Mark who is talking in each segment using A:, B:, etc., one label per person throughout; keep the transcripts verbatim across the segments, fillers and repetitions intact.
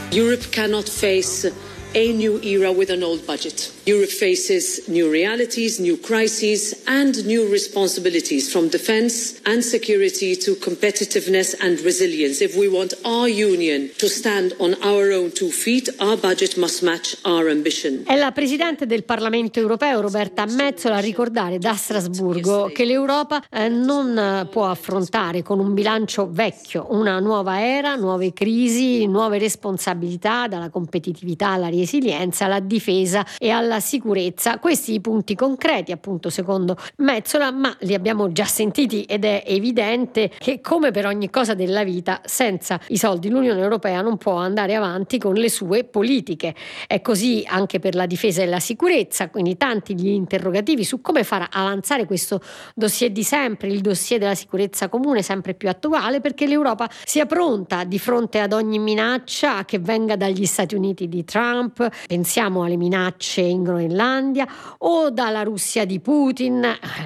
A: Europe cannot face a new era with an old budget. Europe faces new realities, new crises and new responsibilities, from defence and security to competitiveness and resilience. If we want our union to stand on our own two feet, our budget must match our ambition.
B: È la Presidente del Parlamento europeo, Roberta Metsola, a ricordare da Strasburgo che l'Europa eh, non può affrontare con un bilancio vecchio una nuova era, nuove crisi, nuove responsabilità, dalla competitività alla resilienza, alla difesa e alla sicurezza. Questi i punti concreti, appunto, secondo Metsola, ma li abbiamo già sentiti ed è evidente che, come per ogni cosa della vita, senza i soldi l'Unione Europea non può andare avanti con le sue politiche. È così anche per la difesa e la sicurezza, quindi tanti gli interrogativi su come far avanzare questo dossier di sempre, il dossier della sicurezza comune, sempre più attuale, perché l'Europa sia pronta di fronte ad ogni minaccia che venga dagli Stati Uniti di Trump, pensiamo alle minacce in Groenlandia, o dalla Russia di Putin,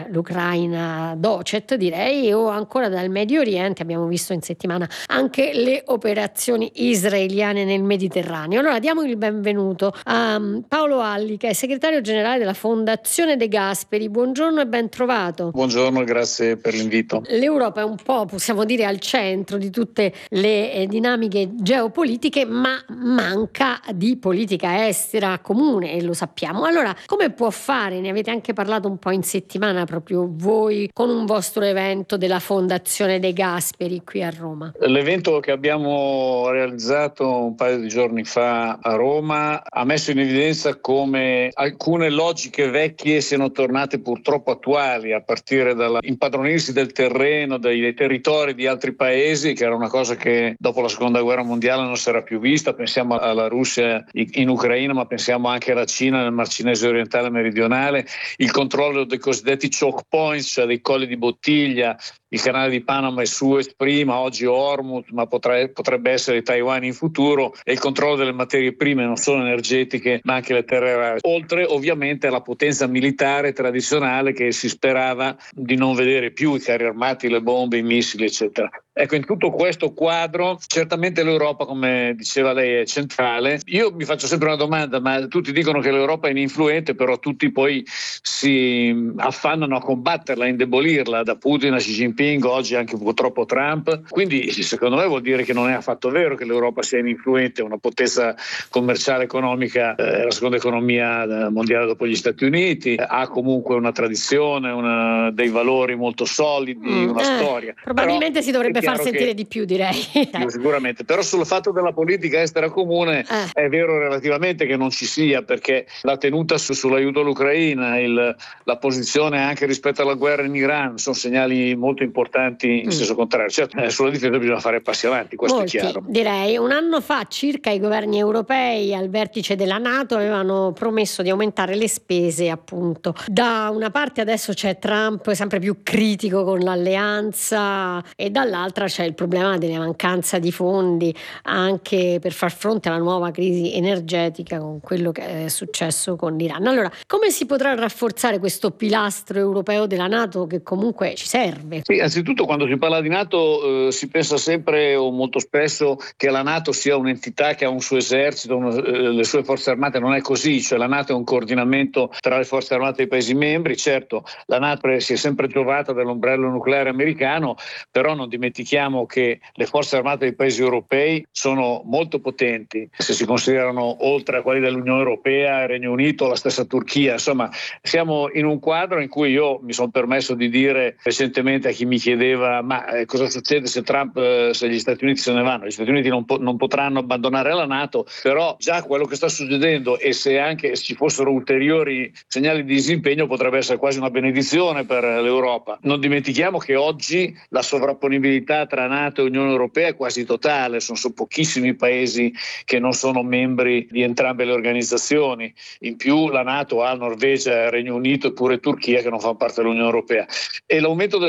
B: l'Ucraina docet direi, o ancora dal Medio Oriente. Abbiamo visto in settimana anche le operazioni israeliane nel Mediterraneo. Allora diamo il benvenuto a Paolo Alli, che è segretario generale della Fondazione De Gasperi. Buongiorno e ben trovato.
C: Buongiorno, grazie per l'invito.
B: L'Europa è un po', possiamo dire, al centro di tutte le eh, dinamiche geopolitiche, ma manca di politica estera comune, e lo sappiamo. Allora, come può fare? Ne avete anche parlato un po' in settimana proprio voi con un vostro evento della Fondazione De Gasperi qui a Roma.
C: L'evento che abbiamo realizzato un paio di giorni fa a Roma ha messo in evidenza come alcune logiche vecchie siano tornate purtroppo attuali, a partire dall'impadronirsi del terreno, dei, dei territori di altri paesi, che era una cosa che dopo la seconda guerra mondiale non si era più vista. Pensiamo alla Russia in Ucraina, ma pensiamo anche alla Cina nel Mar Cinese orientale meridionale, il controllo dei cosiddetti choke points, cioè dei colli di bottiglia. Il canale di Panama è Suez prima, oggi Hormuz, ma potre, potrebbe essere Taiwan in futuro, e il controllo delle materie prime, non solo energetiche ma anche le terre rare, oltre ovviamente alla potenza militare tradizionale che si sperava di non vedere più, i carri armati, le bombe, i missili eccetera. Ecco, in tutto questo quadro certamente l'Europa, come diceva lei, è centrale. Io mi faccio sempre una domanda, ma tutti dicono che l'Europa è ininfluente, però tutti poi si affannano a combatterla, a indebolirla, da Putin a Xi Jinping, oggi anche purtroppo Trump. Quindi secondo me vuol dire che non è affatto vero che l'Europa sia ininfluente, una potenza commerciale economica, eh, la seconda economia mondiale dopo gli Stati Uniti, ha comunque una tradizione, una, dei valori molto solidi, mm, una eh, storia.
B: Probabilmente però si dovrebbe far sentire
C: che,
B: di più, direi.
C: Più, sicuramente, però sul fatto della politica estera comune eh. è vero relativamente che non ci sia, perché la tenuta su, sull'aiuto all'Ucraina, il, la posizione anche rispetto alla guerra in Iran sono segnali molto importanti in mm. senso contrario. Certo, eh, sulla difesa bisogna fare passi avanti, questo
B: Molti,
C: è chiaro.
B: Direi un anno fa circa i governi europei al vertice della NATO avevano promesso di aumentare le spese, appunto. Da una parte adesso c'è Trump sempre più critico con l'alleanza, e dall'altra c'è il problema della mancanza di fondi anche per far fronte alla nuova crisi energetica, con quello che è successo con l'Iran. Allora, come si potrà rafforzare questo pilastro europeo della NATO che comunque ci serve?
C: Sì, anzitutto quando si parla di NATO eh, si pensa sempre o molto spesso che la NATO sia un'entità che ha un suo esercito, uno, eh, le sue forze armate. Non è così, cioè la NATO è un coordinamento tra le forze armate dei Paesi membri. Certo, la NATO si è sempre giovata dell'ombrello nucleare americano, però non dimentichiamo che le forze armate dei Paesi europei sono molto potenti, se si considerano oltre a quelli dell'Unione Europea, il Regno Unito, la stessa Turchia. Insomma, siamo in un quadro in cui io mi sono permesso di dire recentemente a chi mi chiedeva ma eh, cosa succede se Trump, eh, se gli Stati Uniti se ne vanno. Gli Stati Uniti non, po- non potranno abbandonare la NATO, però già quello che sta succedendo, e se anche ci fossero ulteriori segnali di disimpegno, potrebbe essere quasi una benedizione per l'Europa. Non dimentichiamo che oggi la sovrapponibilità tra NATO e Unione Europea è quasi totale, sono, sono pochissimi i paesi che non sono membri di entrambe le organizzazioni. In più la NATO ha Norvegia, Regno Unito e pure Turchia che non fanno parte dell'Unione Europea, e l'aumento delle spese militari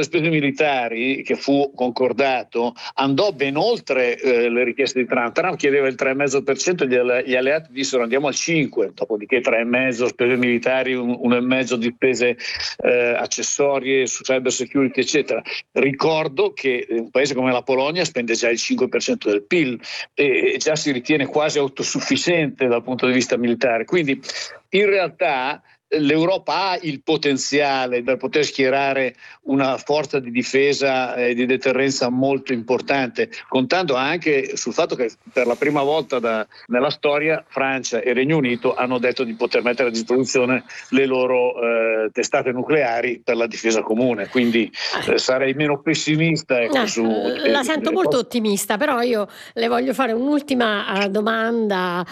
C: militari che fu concordato andò ben oltre eh, le richieste di Trump. Trump chiedeva il tre virgola cinque per cento e gli alleati dissero andiamo al cinque per cento, dopodiché tre virgola cinque per cento spese militari, uno virgola cinque per cento di spese eh, accessorie su cyber security eccetera. Ricordo che un paese come la Polonia spende già il cinque per cento del P I L e già si ritiene quasi autosufficiente dal punto di vista militare, quindi in realtà l'Europa ha il potenziale per poter schierare una forza di difesa e di deterrenza molto importante, contando anche sul fatto che per la prima volta da, nella storia Francia e Regno Unito hanno detto di poter mettere a disposizione le loro eh, testate nucleari per la difesa comune, quindi eh, sarei meno pessimista. Ecco,
B: eh,
C: su,
B: la
C: eh,
B: sento
C: eh,
B: molto
C: posso...
B: ottimista, però io le voglio fare un'ultima domanda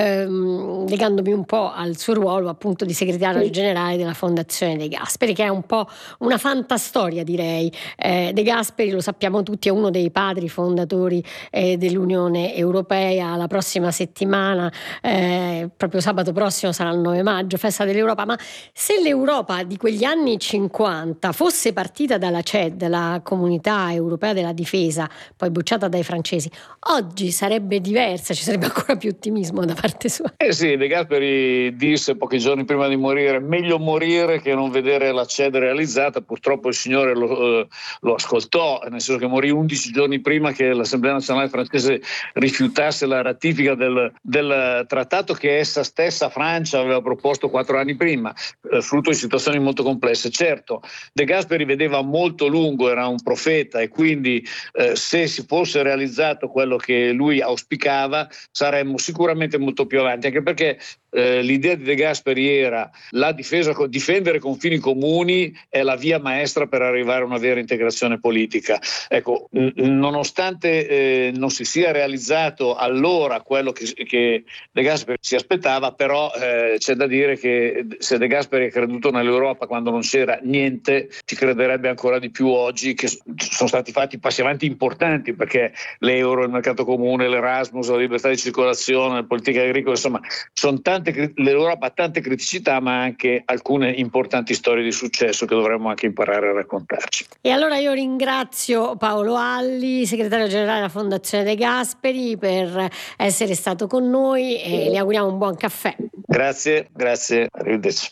B: ehm, legandomi un po' al suo ruolo appunto di segretario generale della Fondazione De Gasperi, che è un po' una fantastoria, direi. eh, De Gasperi, lo sappiamo tutti, è uno dei padri fondatori eh, dell'Unione Europea. La prossima settimana, eh, proprio sabato prossimo, sarà il nove maggio, festa dell'Europa. Ma se l'Europa di quegli anni cinquanta fosse partita dalla C E D, la Comunità Europea della Difesa, poi bocciata dai francesi, oggi sarebbe diversa, ci sarebbe ancora più ottimismo da parte sua.
C: Eh sì, De Gasperi disse pochi giorni prima di morire meglio morire che non vedere la C E D realizzata. Purtroppo il signore lo, eh, lo ascoltò, nel senso che morì undici giorni prima che l'Assemblea nazionale francese rifiutasse la ratifica del, del trattato che essa stessa Francia aveva proposto quattro anni prima, eh, frutto di situazioni molto complesse. Certo, De Gasperi vedeva molto lungo, era un profeta e quindi eh, se si fosse realizzato quello che lui auspicava saremmo sicuramente molto più avanti, anche perché eh, l'idea di De Gasperi era la difesa, difendere confini comuni è la via maestra per arrivare a una vera integrazione politica. Ecco, n- nonostante eh, non si sia realizzato allora quello che, che De Gasperi si aspettava, però eh, c'è da dire che se De Gasperi ha creduto nell'Europa quando non c'era niente, ci crederebbe ancora di più oggi, che sono stati fatti passi avanti importanti, perché l'euro, il mercato comune, l'Erasmus, la libertà di circolazione, la politica agricola, insomma, sono tante, l'Europa ha tante criticità, ma anche alcune importanti storie di successo che dovremmo anche imparare a raccontarci.
B: E allora io ringrazio Paolo Alli, segretario generale della Fondazione De Gasperi, per essere stato con noi e le auguriamo un buon caffè.
C: Grazie, grazie, arrivederci.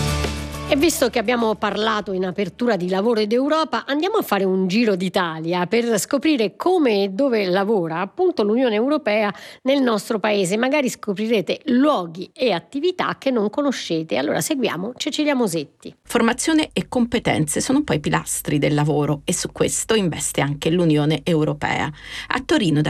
B: E visto che abbiamo parlato in apertura di lavoro ed Europa, andiamo a fare un giro d'Italia per scoprire come e dove lavora appunto l'Unione Europea nel nostro paese. Magari scoprirete luoghi e attività che non conoscete. Allora seguiamo Cecilia Mosetti.
D: Formazione e competenze sono poi pilastri del lavoro e su questo investe anche l'Unione Europea. A Torino